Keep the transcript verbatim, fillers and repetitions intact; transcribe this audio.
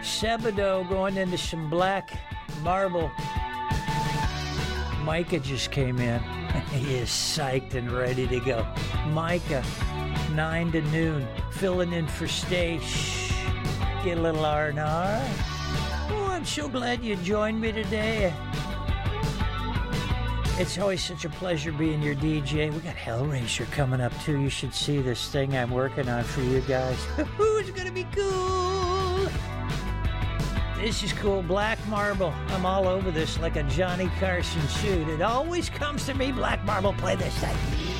Sebadoh going into some black marble. Micah just came in. He is psyched and ready to go. Micah, nine to noon, filling in for Stay. Shh. Get a little R and R. Oh, I'm so glad you joined me today. It's always such a pleasure being your D J. We got Hellraiser coming up, too. You should see this thing I'm working on for you guys. It's going to be cool. This is cool. Black marble. I'm all over this like a Johnny Carson suit. It always comes to me. Black marble, play this thing.